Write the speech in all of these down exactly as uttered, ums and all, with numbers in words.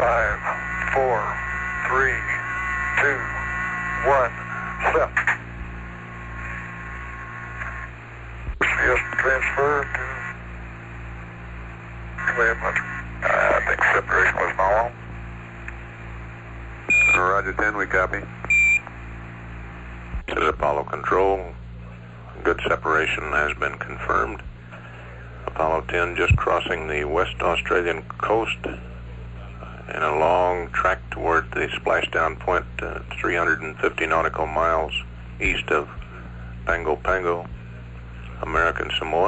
Five, four, three, two, one, left. Yes, transfer to Command Center. I think separation was normal. Roger, ten, we copy. This is Apollo Control. Good separation has been confirmed. Apollo ten just crossing the West Australian coast in a long track toward the splashdown point, uh, three hundred fifty nautical miles east of Pago Pago, American Samoa.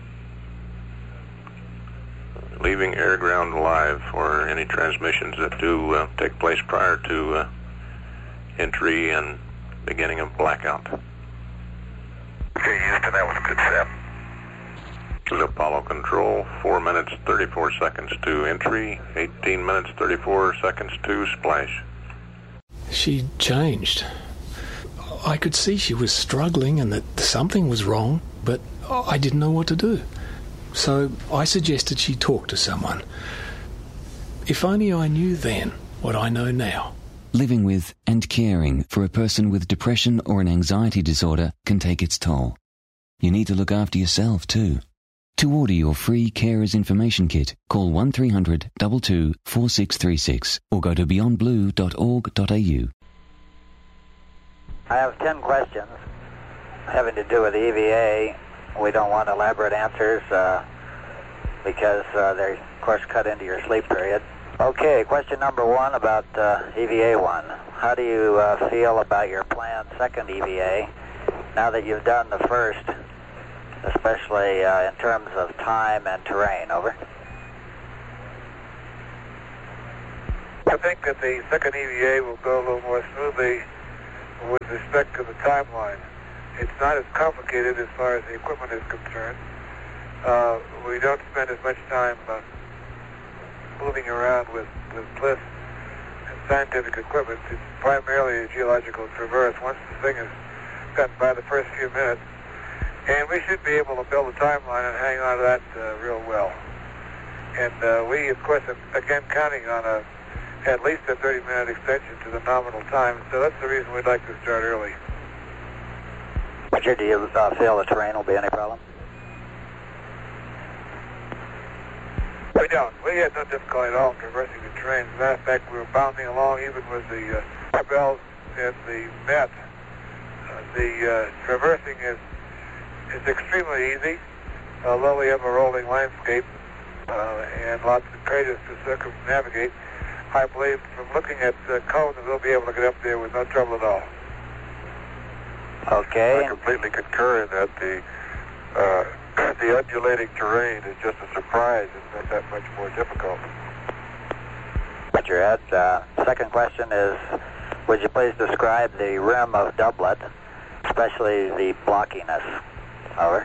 Leaving air ground live for any transmissions that do uh, take place prior to uh, entry and beginning of blackout. Okay, Houston, that was a good set. This is Apollo Control, four minutes, thirty-four seconds to entry, eighteen minutes, thirty-four seconds to splash. She changed. I could see she was struggling and that something was wrong, but I didn't know what to do. So I suggested she talk to someone. If only I knew then what I know now. Living with and caring for a person with depression or an anxiety disorder can take its toll. You need to look after yourself too. To order your free Carers Information Kit, call one three hundred, two two, four six three six or go to beyond blue dot org dot a u. I have ten questions having to do with the E V A. We don't want elaborate answers uh, because uh, they're, of course, cut into your sleep period. Okay, question number one about uh, E V A one. How do you uh, feel about your planned second E V A now that you've done the first, especially uh, in terms of time and terrain? Over. I think that the second E V A will go a little more smoothly with respect to the timeline. It's not as complicated as far as the equipment is concerned. Uh, we don't spend as much time uh, moving around with, with bliss and scientific equipment. It's primarily a geological traverse once the thing has gotten by the first few minutes. And we should be able to build a timeline and hang on to that uh, real well. And uh, we, of course, are again counting on a at least a thirty minute extension to the nominal time. So that's the reason we'd like to start early. Roger, do you uh, feel the terrain will be any problem? We don't. We had no difficulty at all in traversing the terrain. As a matter of fact, we were bounding along even with the uh, barbells and the Met. Uh, the uh, traversing is is extremely easy, although we have a rolling landscape uh, and lots of craters to circumnavigate. I believe from looking at the cone that we'll be able to get up there with no trouble at all. Okay. I completely concur in that. The uh, the undulating terrain is just a surprise. It's not that much more difficult. Roger, Ed. Uh, second question is, would you please describe the rim of Doublet, especially the blockiness? Over.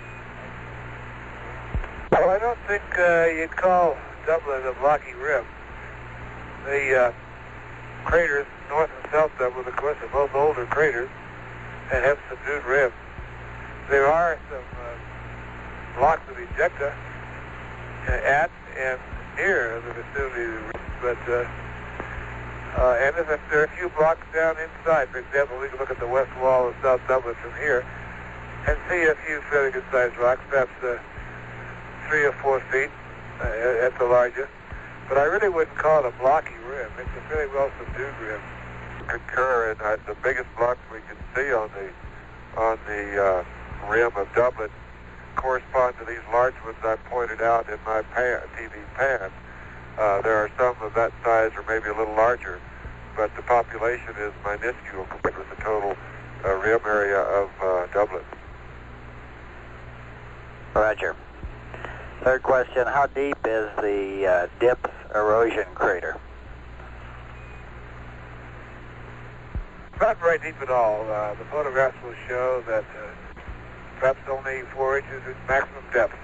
Well, I don't think uh, you'd call Doublet a blocky rim. The uh, craters, north and south Doublet, of course, are both older craters and have subdued rims. There are some uh, blocks of ejecta uh, at and near the vicinity of the rims, but uh, uh, and if there are a few blocks down inside. For example, we can look at the west wall of South Doublet from here and see a few fairly good-sized rocks, perhaps uh, three or four feet uh, at the largest. But I really wouldn't call it a blocky rim. It's a fairly well-subdued rim. Concur, and uh, the biggest blocks we can see on the on the uh, rim of Doublet correspond to these large ones I pointed out in my pan, T V pan. Uh, there are some of that size or maybe a little larger, but the population is minuscule compared with the total uh, rim area of uh, Doublet. Roger. Third question, how deep is the uh, dip erosion crater? Not very deep at all. Uh, the photographs will show that uh, perhaps only four inches is maximum depth.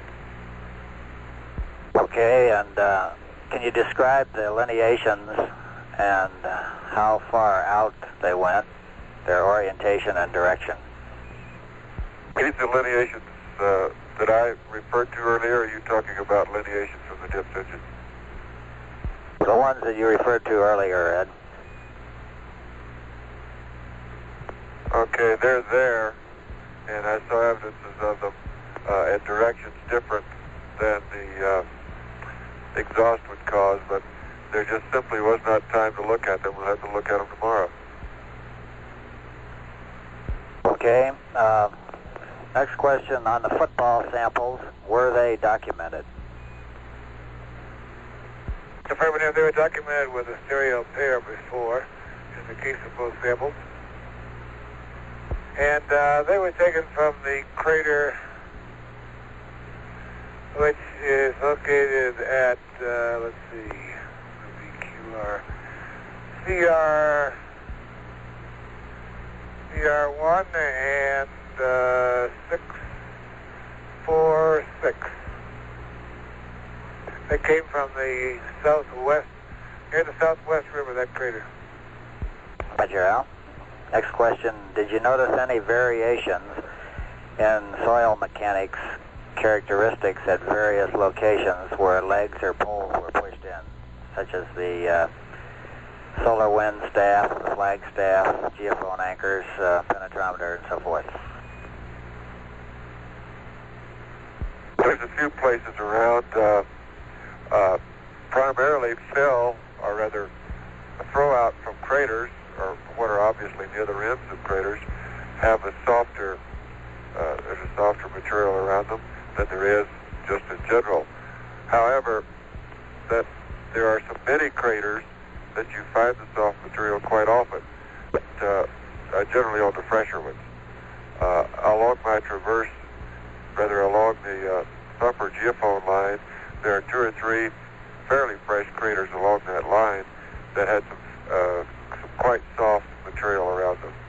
Okay, and uh, can you describe the lineations and uh, how far out they went, their orientation and direction? These delineations uh, that I referred to earlier, are you talking about lineations from the dip engine? The ones that you referred to earlier, Ed. Okay, they're there, and I saw evidences of them uh, at directions different than the uh, exhaust would cause, but there just simply was not time to look at them. We'll have to look at them tomorrow. Okay. Uh, next question on the football samples. Were they documented? Affirmative, they were documented with a stereo pair before, in the case of both samples. And uh, they were taken from the crater, which is located at, uh, let's see, Q R, C R, C R one and uh, six four six. They came from the southwest, near the southwest rim of that crater. Roger, Al. Next question, did you notice any variations in soil mechanics characteristics at various locations where legs or poles were pushed in, such as the uh, solar wind staff, the flag staff, geophone anchors, uh, penetrometer, and so forth? There's a few places around, uh, uh, primarily fill, or rather a throw out from craters, or what are obviously near the rims of craters, have a softer, uh, there's a softer material around them than there is just in general. However, that there are some mini craters that you find the soft material quite often, but uh, uh, generally on the fresher ones. Uh, along my traverse, rather along the uh, upper geophone line, there are two or three fairly fresh craters along that line that had some